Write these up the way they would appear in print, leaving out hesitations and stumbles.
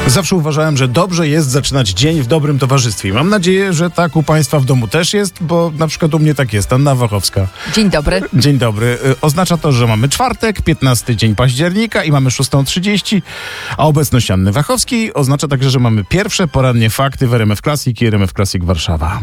Zawsze uważałem, że dobrze jest zaczynać dzień w dobrym towarzystwie. Mam nadzieję, że tak u Państwa w domu też jest, bo na przykład u mnie tak jest. Anna Wachowska. Dzień dobry. Dzień dobry. Oznacza to, że mamy czwartek, 15 dzień października i mamy 6:30, a obecność Anny Wachowskiej oznacza także, że mamy pierwsze porannie fakty w RMF Classic i RMF Classic Warszawa.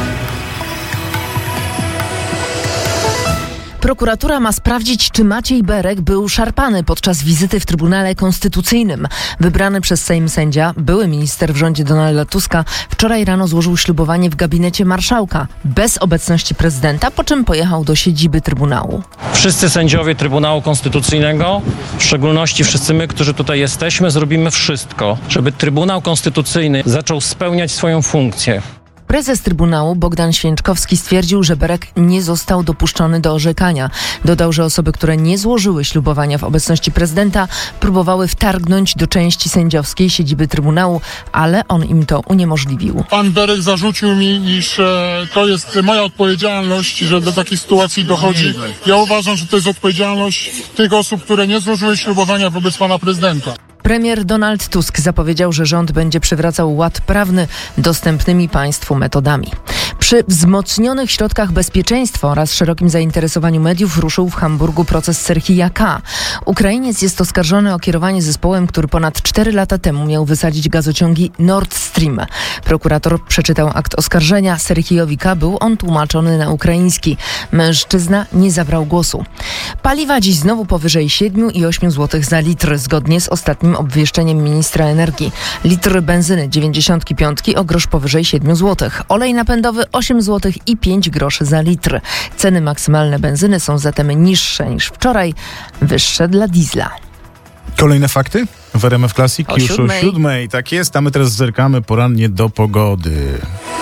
Prokuratura ma sprawdzić, czy Maciej Berek był szarpany podczas wizyty w Trybunale Konstytucyjnym. Wybrany przez Sejm sędzia, były minister w rządzie Donalda Tuska, wczoraj rano złożył ślubowanie w gabinecie marszałka, bez obecności prezydenta, po czym pojechał do siedziby Trybunału. Wszyscy sędziowie Trybunału Konstytucyjnego, w szczególności wszyscy my, którzy tutaj jesteśmy, zrobimy wszystko, żeby Trybunał Konstytucyjny zaczął spełniać swoją funkcję. Prezes Trybunału Bogdan Święczkowski stwierdził, że Berek nie został dopuszczony do orzekania. Dodał, że osoby, które nie złożyły ślubowania w obecności prezydenta, próbowały wtargnąć do części sędziowskiej siedziby Trybunału, ale on im to uniemożliwił. Pan Berek zarzucił mi, iż to jest moja odpowiedzialność, że do takiej sytuacji dochodzi. Ja uważam, że to jest odpowiedzialność tych osób, które nie złożyły ślubowania wobec pana prezydenta. Premier Donald Tusk zapowiedział, że rząd będzie przywracał ład prawny dostępnymi państwu metodami. Przy wzmocnionych środkach bezpieczeństwa oraz szerokim zainteresowaniu mediów ruszył w Hamburgu proces Serhija K. Ukrainiec jest oskarżony o kierowanie zespołem, który ponad 4 lata temu miał wysadzić gazociągi Nord Stream. Prokurator przeczytał akt oskarżenia. Serhijowi K. był on tłumaczony na ukraiński. Mężczyzna nie zabrał głosu. Paliwa dziś znowu powyżej 7,8 zł za litr, zgodnie z ostatnim obwieszczeniem ministra energii. Litr benzyny 95 o grosz powyżej 7 zł. Olej napędowy 8 zł i 5 groszy za litr. Ceny maksymalne benzyny są zatem niższe niż wczoraj, wyższe dla diesla. Kolejne fakty w RMF Classic O już o 7:00. 7:00. Tak jest, a my teraz zerkamy porannie do pogody.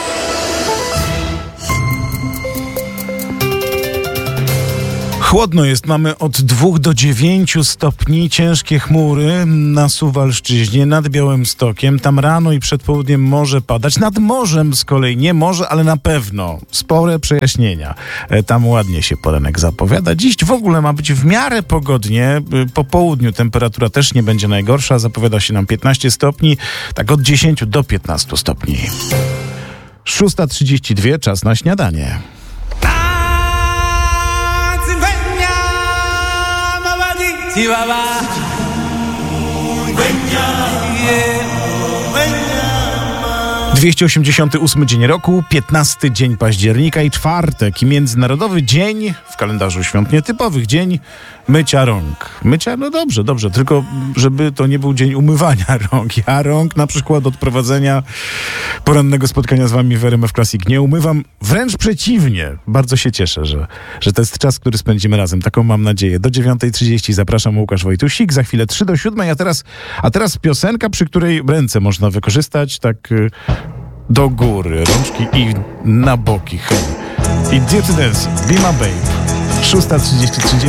Chłodno jest, mamy od 2 do 9 stopni, ciężkie chmury na Suwalszczyźnie, nad Białymstokiem. Tam rano i przed południem może padać. Nad morzem z kolei nie może, ale na pewno spore przejaśnienia. Tam ładnie się poranek zapowiada. Dziś w ogóle ma być w miarę pogodnie. Po południu temperatura też nie będzie najgorsza. Zapowiada się nam 15 stopni, tak od 10 do 15 stopni. 6:32, czas na śniadanie. Chihuahua. 288 dzień roku, 15 dzień października i czwartek, i międzynarodowy dzień w kalendarzu świąt nietypowych, dzień mycia rąk. Mycia, no dobrze, tylko żeby to nie był dzień umywania rąk. Ja rąk na przykład od prowadzenia porannego spotkania z wami w RMF Classic nie umywam, wręcz przeciwnie. Bardzo się cieszę, że to jest czas, który spędzimy razem. Taką mam nadzieję. Do 9:30 zapraszam, Łukasz Wojtusik, za chwilę 6 do 7, a teraz piosenka, przy której ręce można wykorzystać tak do góry, rączki i na boki. I Dirty Dancing, Be My Babe. 6:33, dzień